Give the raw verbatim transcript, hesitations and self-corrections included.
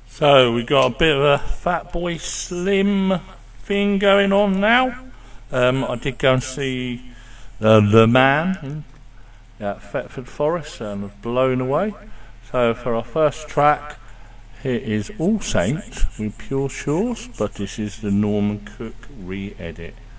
So we got a bit of a Fatboy Slim thing going on now. Um, I did go and see uh, The Man in at Thetford Forest and was blown away. So for our first track, here is All Saints with Pure Shores, but this is the Norman Cook re-edit.